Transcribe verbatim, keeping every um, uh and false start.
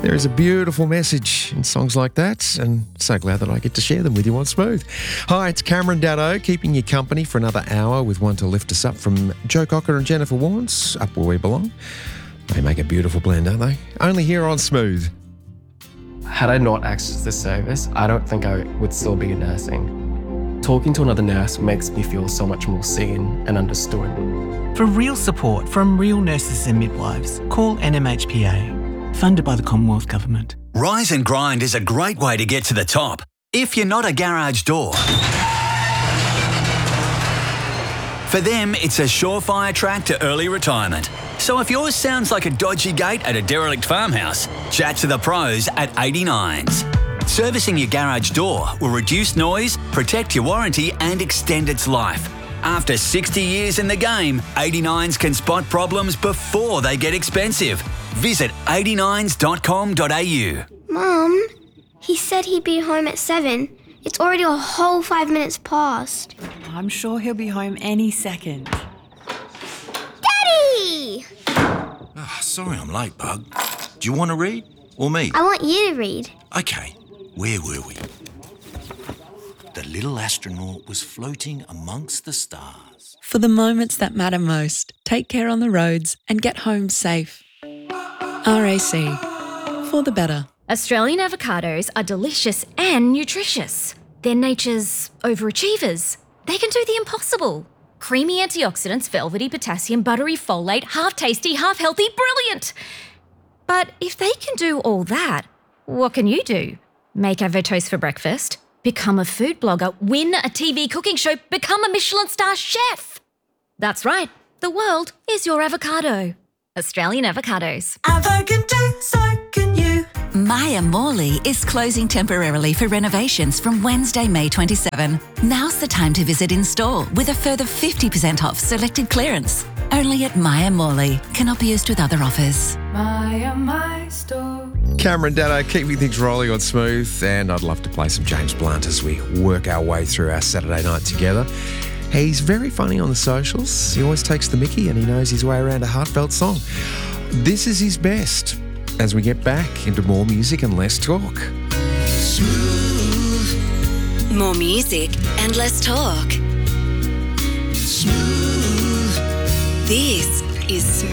There is a beautiful message in songs like that, and so glad that I get to share them with you on Smooth. Hi, it's Cameron Daddo, keeping you company for another hour with one to lift us up from Joe Cocker and Jennifer Warnes, up where we belong. They make a beautiful blend, don't they? Only here on Smooth. Had I not accessed this service, I don't think I would still be nursing. Talking to another nurse makes me feel so much more seen and understood. For real support from real nurses and midwives, call N M H P A. Funded by the Commonwealth Government. Rise and Grind is a great way to get to the top if you're not a garage door. For them, it's a surefire track to early retirement. So if yours sounds like a dodgy gate at a derelict farmhouse, chat to the pros at eighty-nines. Servicing your garage door will reduce noise, protect your warranty and extend its life. After sixty years in the game, eighty-nines can spot problems before they get expensive. Visit eighty-nines dot com dot a u. Mum, he said he'd be home at seven. It's already a whole five minutes past. I'm sure he'll be home any second. Daddy! Oh, sorry I'm late, Bug. Do you want to read? Or me? I want you to read. Okay, where were we? The little astronaut was floating amongst the stars. For the moments that matter most, take care on the roads and get home safe. R A C. For the better. Australian avocados are delicious and nutritious. They're nature's overachievers. They can do the impossible. Creamy antioxidants, velvety potassium, buttery folate, half tasty, half healthy, brilliant. But if they can do all that, what can you do? Make avotoast for breakfast? Become a food blogger? Win a T V cooking show? Become a Michelin star chef? That's right. The world is your avocado. Australian avocados. Avo can do, so can you. Maya Morley is closing temporarily for renovations from Wednesday, May twenty-seventh. Now's the time to visit in store with a further fifty percent off selected clearance. Only at Maya Morley. Cannot be used with other offers. Maya, my store. Cameron Daddo, keeping things rolling on Smooth, and I'd love to play some James Blunt as we work our way through our Saturday night together. He's very funny on the socials. He always takes the mickey and he knows his way around a heartfelt song. This is his best as we get back into more music and less talk. Smooth. More music and less talk. Smooth. This is Smooth.